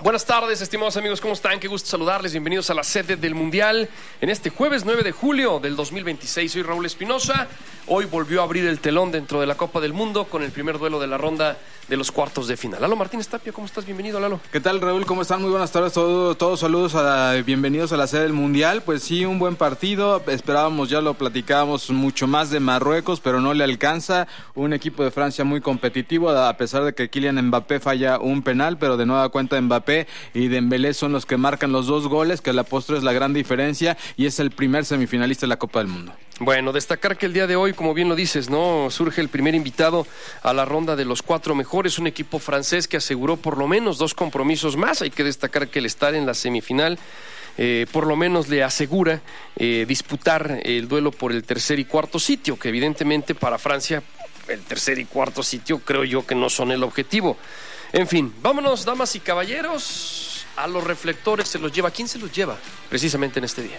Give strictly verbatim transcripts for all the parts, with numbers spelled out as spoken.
Buenas tardes, estimados amigos, ¿cómo están? Qué gusto saludarles, bienvenidos a la sede del Mundial en este jueves nueve de julio del dos mil veintiséis. Soy Raúl Espinosa. Hoy volvió a abrir el telón dentro de la Copa del Mundo con el primer duelo de la ronda de los cuartos de final. Lalo Martínez Tapia, ¿cómo estás? Bienvenido, Lalo. ¿Qué tal, Raúl? ¿Cómo están? Muy buenas tardes, todos, todos saludos, a la, bienvenidos a la sede del Mundial. Pues sí, un buen partido, esperábamos, ya lo platicábamos, mucho más de Marruecos, pero no le alcanza. Un equipo de Francia muy competitivo, a pesar de que Kylian Mbappé falla un penal, pero de nueva cuenta Mbappé y Dembélé son los que marcan los dos goles, que a la postre es la gran diferencia, y es el primer semifinalista de la Copa del Mundo. Bueno, destacar que el día de hoy, como bien lo dices, ¿no? Surge el primer invitado a la ronda de los cuatro mejores, un equipo francés que aseguró por lo menos dos compromisos más. Hay que destacar que el estar en la semifinal eh, por lo menos le asegura eh, disputar el duelo por el tercer y cuarto sitio, que evidentemente para Francia el tercer y cuarto sitio creo yo que no son el objetivo. En fin, vámonos, damas y caballeros, a los reflectores se los lleva. ¿Quién se los lleva precisamente en este día?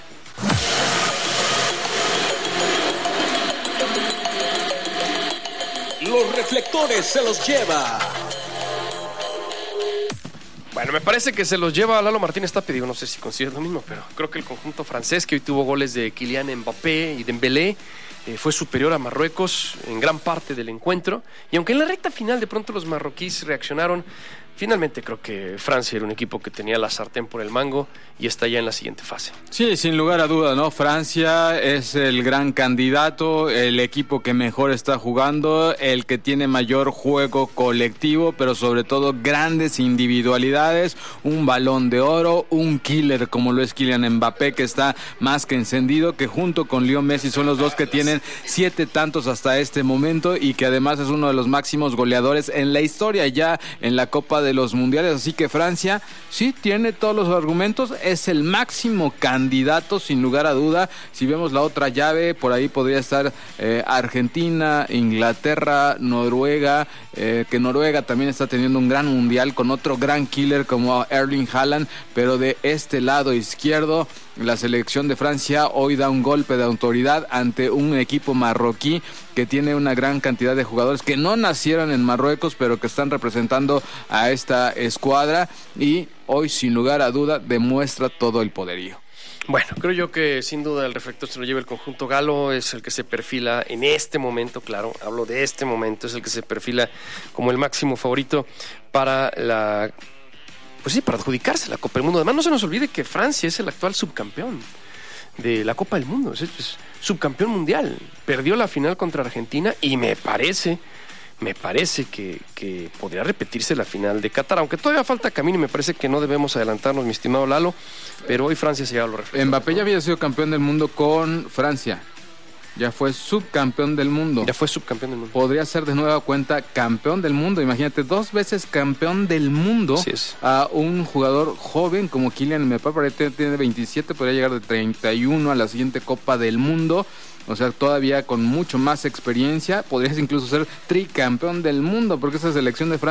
Los reflectores se los lleva. Bueno, me parece que se los lleva Lalo Martínez Tapia. Digo, no sé si consideras lo mismo, pero creo que el conjunto francés, que hoy tuvo goles de Kylian Mbappé y Dembélé, eh, fue superior a Marruecos en gran parte del encuentro. Y aunque en la recta final de pronto los marroquíes reaccionaron, finalmente creo que Francia era un equipo que tenía la sartén por el mango y está ya en la siguiente fase. Sí, sin lugar a duda, ¿no? Francia es el gran candidato, el equipo que mejor está jugando, el que tiene mayor juego colectivo, pero sobre todo grandes individualidades, un balón de oro, un killer como lo es Kylian Mbappé, que está más que encendido, que junto con Leo Messi son los dos que tienen siete tantos hasta este momento y que además es uno de los máximos goleadores en la historia ya en la Copa de los Mundiales. Así que Francia sí tiene todos los argumentos, es el máximo candidato sin lugar a duda. Si vemos la otra llave, por ahí podría estar eh, Argentina, Inglaterra, Noruega, eh, que Noruega también está teniendo un gran mundial con otro gran killer como Erling Haaland, pero de este lado izquierdo la selección de Francia hoy da un golpe de autoridad ante un equipo marroquí que tiene una gran cantidad de jugadores que no nacieron en Marruecos, pero que están representando a esta escuadra, y hoy sin lugar a duda demuestra todo el poderío. Bueno, creo yo que sin duda el reflector se lo lleva el conjunto galo, es el que se perfila en este momento, claro, hablo de este momento, es el que se perfila como el máximo favorito para la... Pues sí, para adjudicarse la Copa del Mundo. Además, no se nos olvide que Francia es el actual subcampeón de la Copa del Mundo. Es, es subcampeón mundial. Perdió la final contra Argentina y me parece, me parece que, que podría repetirse la final de Qatar. Aunque todavía falta camino y me parece que no debemos adelantarnos, mi estimado Lalo. Pero hoy Francia se lleva los reflectores. Mbappé ya había sido campeón del mundo con Francia. Ya fue subcampeón del mundo. Ya fue subcampeón del mundo. Podría ser de nueva cuenta campeón del mundo. Imagínate, dos veces campeón del mundo. Sí es. A un jugador joven como Kylian Mbappé, tiene veintisiete, podría llegar de treinta y uno a la siguiente Copa del Mundo. O sea, todavía con mucho más experiencia. Podrías incluso ser tricampeón del mundo, porque esa selección de Francia